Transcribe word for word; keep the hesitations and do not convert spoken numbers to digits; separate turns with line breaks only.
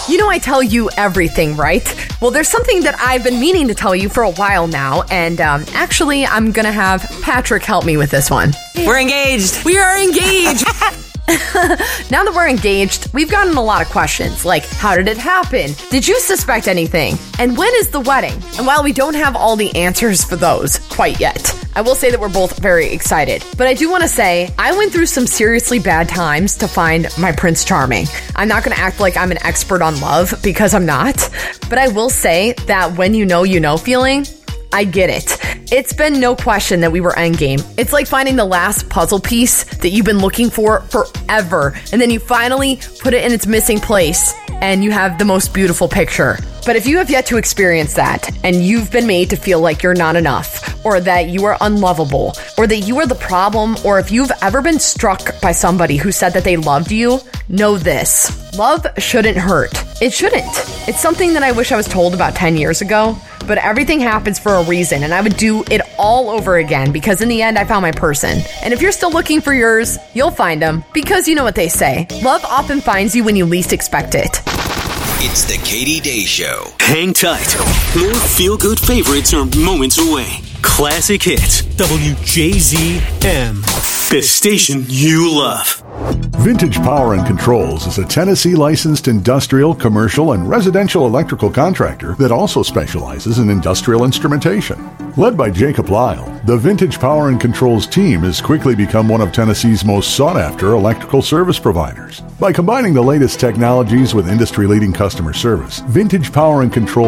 You know I tell you everything, right? Well, there's something that I've been meaning to tell you for a while now, and um, actually, I'm gonna have Patrick help me with this one.
We're engaged.
We are engaged. Now that we're engaged, we've gotten a lot of questions, like, how did it happen? Did you suspect anything? And when is the wedding? And while we don't have all the answers for those quite yet, I will say that we're both very excited. But I do want to say, I went through some seriously bad times to find my Prince Charming. I'm not going to act like I'm an expert on love, because I'm not. But I will say that when you know, you know feeling, I get it. It's been no question that we were endgame. It's like finding the last puzzle piece that you've been looking for forever, and then you finally put it in its missing place, and you have the most beautiful picture. But if you have yet to experience that, and you've been made to feel like you're not enough, or that you are unlovable, or that you are the problem, or if you've ever been struck by somebody who said that they loved you, know this. Love shouldn't hurt. It shouldn't. It's something that I wish I was told about ten years ago, but everything happens for a reason, and I would do it all over again, because in the end, I found my person. And if you're still looking for yours, you'll find them, because you know what they say. Love often finds you when you least expect it.
It's the Katie Day Show.
Hang tight. More feel-good favorites are moments away. Classic hits. W J Z M. The station you love.
Vintage Power and Controls is a Tennessee licensed industrial, commercial, and residential electrical contractor that also specializes in industrial instrumentation. Led by Jacob Lyle, the Vintage Power and Controls team has quickly become one of Tennessee's most sought-after electrical service providers. By combining the latest technologies with industry-leading customer service, Vintage Power and Controls